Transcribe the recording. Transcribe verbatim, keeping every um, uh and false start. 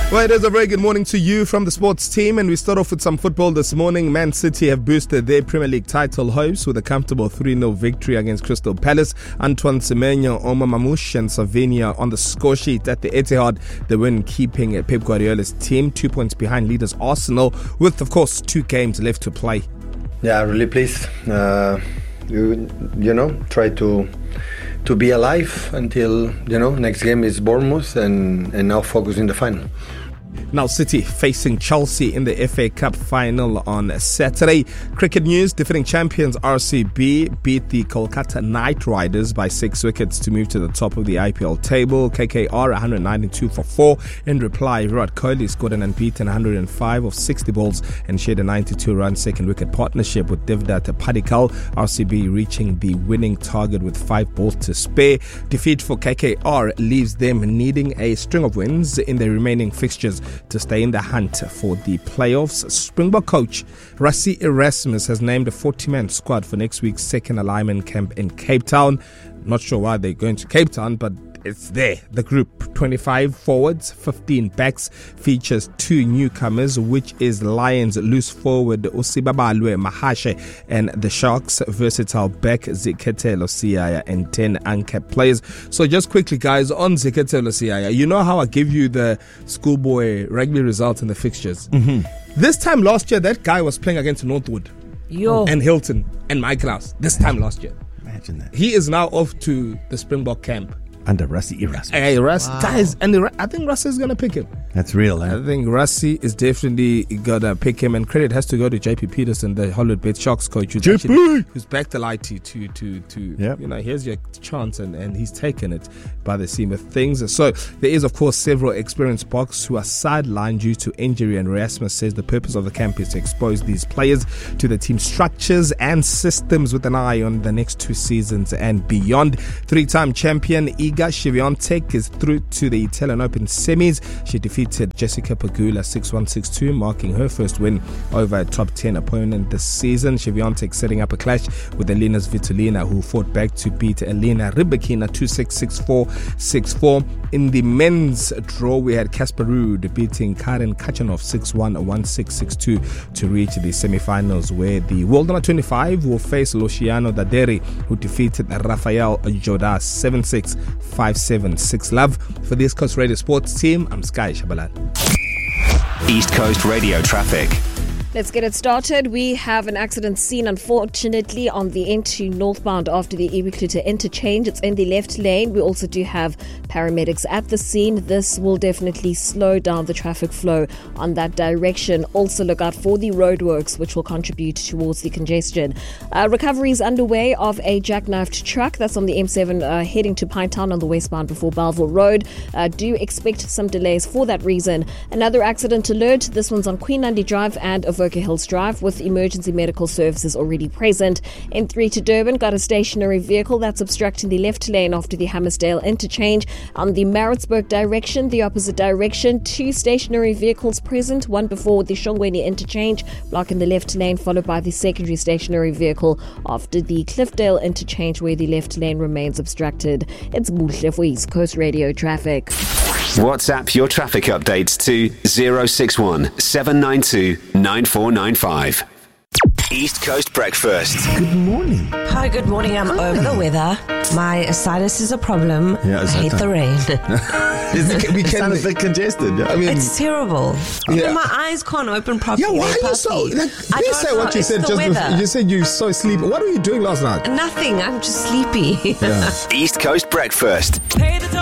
Well, it is a very good morning to you from the sports team, and we start off with some football this morning. Man City have boosted their Premier League title hopes with a comfortable three nil victory against Crystal Palace. Antoine Semenyo, Omar Mamouche and Savinia on the score sheet at the Etihad. The win keeping Pep Guardiola's team two points behind leaders Arsenal, with, of course, two games left to play. Yeah, really pleased. Uh, you, you know, try to... to be alive until, you know, next game is Bournemouth and, and now focus in the final. Now City facing Chelsea in the F A Cup final on Saturday. Cricket news, defending champions R C B beat the Kolkata Knight Riders by six wickets to move to the top of the I P L table. K K R one hundred ninety-two for four. In reply, Virat Kohli scored an unbeaten one hundred five of sixty balls and shared a ninety-two run second wicket partnership with Devdutt Padikkal. R C B reaching the winning target with five balls to spare. Defeat for K K R leaves them needing a string of wins in their remaining fixtures to stay in the hunt for the playoffs. Springbok coach Rassie Erasmus has named a forty-man squad for next week's second alignment camp in Cape Town. Not sure why they're going to Cape Town, but it's there. The group, twenty-five forwards, fifteen backs, features two newcomers, which is Lions loose forward Usibabalwe Mahashe and the Sharks versatile back Zikhetelo Siaya and ten uncapped players. So just quickly, guys, on Zikhetelo Siaya, you know how I give you the schoolboy rugby result in the fixtures? Mm-hmm. This time last year, that guy was playing against Northwood Yo. and Hilton and Mike Klaus. This time last year. Imagine that. He is now off to the Springbok camp. Under Rassie Erasmus. Hey, Russ, Wow. guys, and I think Rassie is going to pick him. That's real, eh? I think Rassie is definitely going to pick him, and credit has to go to J P Peterson, the Hollywood Bet Sharks coach, who's, actually, who's backed the light to, to, to, to yep. you know, here's your chance, and, and he's taken it by the seam of things. So there is, of course, several experienced Boks who are sidelined due to injury, and Erasmus says the purpose of the camp is to expose these players to the team structures and systems with an eye on the next two seasons and beyond. Three-time champion Iga Swiatek is through to the Italian Open semis. She defeated Jessica Pegula six one six two, marking her first win over a top ten opponent this season. Swiatek setting up a clash with Elena Svitolina, who fought back to beat Elena Rybakina two six six four six four. In the men's draw, we had Casper Ruud beating Karen Kachanov six one one six six two to reach the semi-finals, where the world number twenty-five will face Luciano Daderi, who defeated Rafael Jodas seven six five seven six. Love for the East Coast Radio Sports team. I'm Sky Shabalala. East Coast Radio traffic. Let's get it started. We have an accident scene, unfortunately, on the N two northbound after the Iwikluta interchange. It's in the left lane. We also do have paramedics at the scene. This will definitely slow down the traffic flow on that direction. Also look out for the roadworks, which will contribute towards the congestion. Uh, recovery is underway of a jackknifed truck that's on the M seven uh, heading to Pinetown on the westbound before Belleville Road. Uh, do expect some delays for that reason. Another accident alert. This one's on Queen Nandi Drive and Avoca Hills Drive, with emergency medical services already present. N three to Durban, got a stationary vehicle that's obstructing the left lane after the Hammersdale interchange. On the Maritzburg direction, the opposite direction, two stationary vehicles present, one before the Shongweni interchange, blocking the left lane, followed by the secondary stationary vehicle after the Cliffdale interchange, where the left lane remains obstructed. It's Buhle for East Coast Radio traffic. WhatsApp your traffic updates to zero six one seven nine two nine four nine five. East Coast Breakfast. Good morning. Hi, good morning. I'm over the weather. My sinus is a problem. Yeah, I hate the rain. It, we can, sound a bit congested. Yeah. I mean, It's terrible. I Yeah. mean, my eyes can't open properly. yeah, why They're are you so? puffy. Like, I please don't say know. what you It's said the just weather. before. You said you're so sleepy. What were you doing last night? Nothing. I'm just sleepy. East Coast Breakfast.